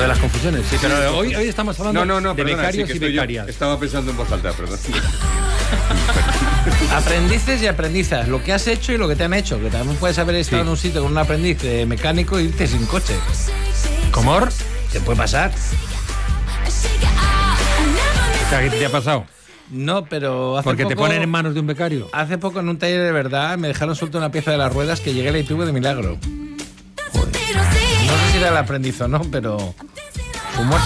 lo de las confusiones. Sí, pero hoy estamos hablando de perdona, becarios y becarias. Estaba pensando en voz alta, perdón. Aprendices y aprendizas, lo que has hecho y lo que te han hecho, que también puedes haber estado en un sitio con un aprendiz mecánico y irte sin coche. ¿Comor? Te puede pasar. ¿Qué te ha pasado? No, pero hace Porque poco, te ponen en manos de un becario. Hace poco en un taller de verdad me dejaron suelto una pieza de las ruedas que llegué a la ITV de milagro. Joder. No sé si era el aprendiz o no, pero su muerte.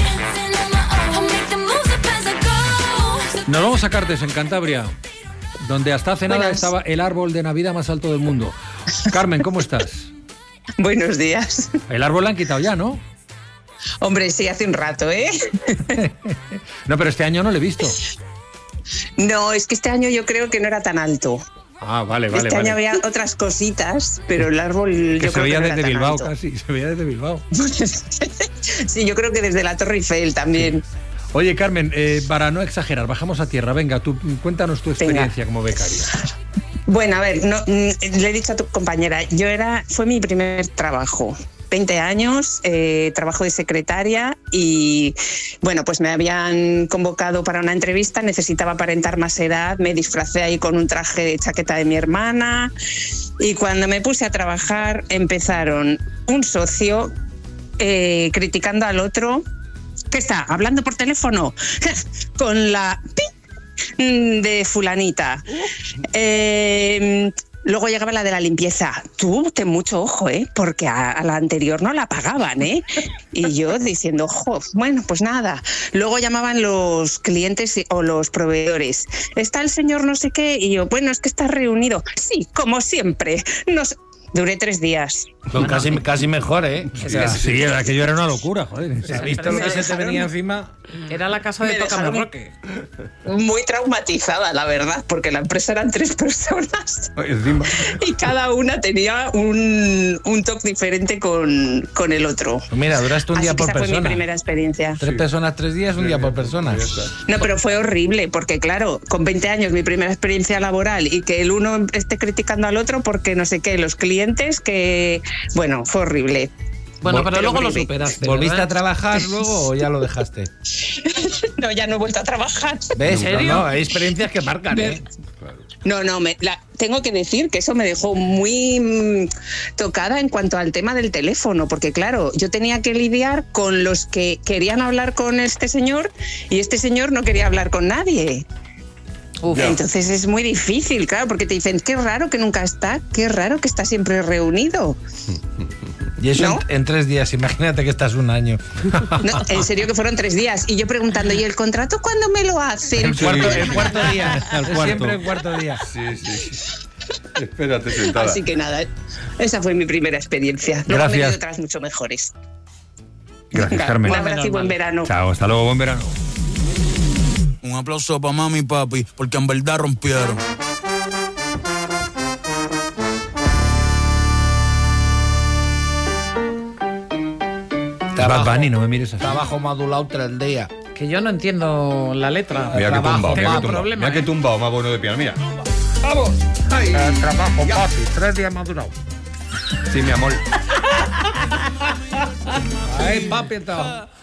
Nos vamos a Cartes, en Cantabria, donde hasta hace nada estaba el árbol de Navidad más alto del mundo. Carmen, ¿cómo estás? Buenos días. El árbol lo han quitado ya, ¿no? Hombre, sí, hace un rato, ¿eh? No, pero este año no lo he visto. No, es que este año yo creo que no era tan alto. Ah, vale. Este año había otras cositas, pero el árbol que yo se creo veía que no desde era tan Bilbao alto. casi, se veía desde Bilbao. Sí, yo creo que desde la Torre Eiffel también. Oye, Carmen, para no exagerar, bajamos a tierra. Venga, tú cuéntanos tu experiencia como becaria. Bueno, a ver, le he dicho a tu compañera, fue mi primer trabajo. 20 años, trabajo de secretaria y, bueno, pues me habían convocado para una entrevista, necesitaba aparentar más edad, me disfracé ahí con un traje de chaqueta de mi hermana y cuando me puse a trabajar empezaron un socio criticando al otro, ¿qué está? ¿Hablando por teléfono? Con la pi de fulanita. Luego llegaba la de la limpieza. Tú, ten mucho ojo, porque a la anterior no la pagaban, Y yo diciendo, bueno, pues nada. Luego llamaban los clientes o los proveedores. ¿Está el señor no sé qué? Y yo, bueno, es que está reunido. Sí, como siempre. Duré 3 días. Bueno, casi mejor, O sea, sí, aquello era una locura, joder. ¿Has visto lo que se te venía encima? Era la casa de Tócame Roque. Muy traumatizada, la verdad, porque la empresa eran 3 personas y cada una tenía un toque diferente con el otro. Pues mira, duraste un día por persona. Esa fue mi primera experiencia. 3 personas, 3 días, un día por persona. No, pero fue horrible, porque claro, con 20 años mi primera experiencia laboral y que el uno esté criticando al otro porque no sé qué, los clientes que... Bueno, fue horrible. Bueno, pero luego lo superaste. ¿Volviste ¿verdad? a trabajar luego o ya lo dejaste? No, ya no he vuelto a trabajar. ¿Ves? ¿En serio? No, hay experiencias que marcan, No, tengo que decir que eso me dejó muy tocada en cuanto al tema del teléfono, porque claro, yo tenía que lidiar con los que querían hablar con este señor y este señor no quería hablar con nadie. Entonces es muy difícil, claro, porque te dicen, qué raro que nunca está, qué raro que está siempre reunido. Y eso ¿no? en 3 días, imagínate que estás un año. No, en serio que fueron 3 días. Y yo preguntando, ¿y el contrato cuándo me lo hacen? El cuarto día. Siempre el cuarto día. Sí. Espérate sentada. Así que nada, esa fue mi primera experiencia. Luego me he ido otras mucho mejores. Gracias, Carmen. Un abrazo y buen verano. Chao, hasta luego, buen verano. Un aplauso para mami y papi, porque en verdad rompieron. Bad Bunny, no me mires así. Trabajo modulado 3 días. Que yo no entiendo la letra. Mira que tumbado, más bueno de piano, mira. ¡Vamos! Trabajo, papi, 3 días madurado. Sí, mi amor. Ay, papi, trabajo.